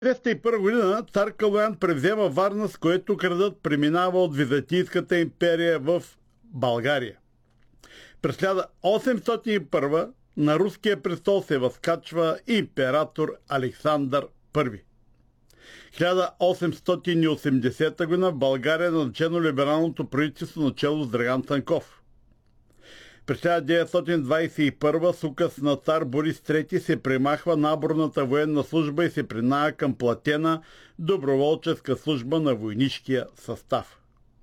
301 година цар Калоян превзема Варна, с което градът преминава от Византийската империя в България. През 1801 на руския престол се възкачва император Александър I. 1880 г. в България е назначено либералното правителство начело с Драган Цанков. През 1921 с указ на цар Борис III се премахва наборната военна служба и се преминава към платена доброволческа служба на войнишкия състав.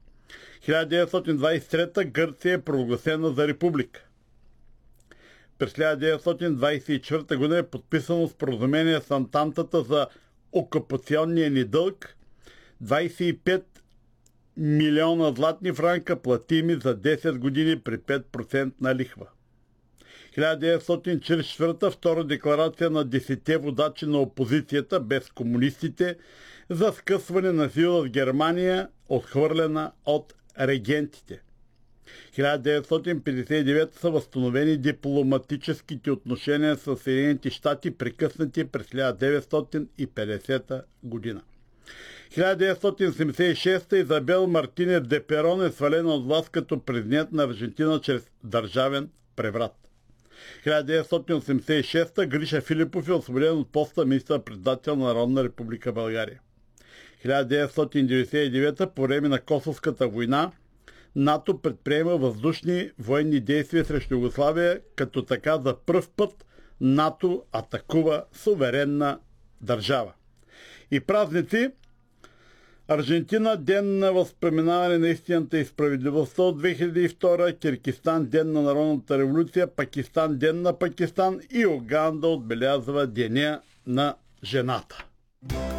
1923 Гърция е провъзгласена за република. През 1924 г. е подписано споразумение с Антантата за окупационния ни дълг 25 милиона златни франка, платими за 10 години при 5% на лихва. 1944 втора декларация на 10 водачи на опозицията без комунистите за скъсване на сила с Германия, отхвърлена от регентите. 1959 са възстановени дипломатическите отношения с Съединените щати, прекъснати през 1950 година. 1976 Изабел Мартинес де Перон е свалена от власт като президент на Аржентина чрез държавен преврат. 1986 Гриша Филипов е освободен от поста министър-председател на Народна република България. 1999 по време на Косовската война НАТО предприема въздушни военни действия срещу Югославия, като така за пръв път НАТО атакува суверенна държава. И празници: Аржентина – ден на възпоменаване на истината и справедливостта от 2002, Киргизстан – ден на народната революция, Пакистан – ден на Пакистан и Уганда отбелязва деня на жената.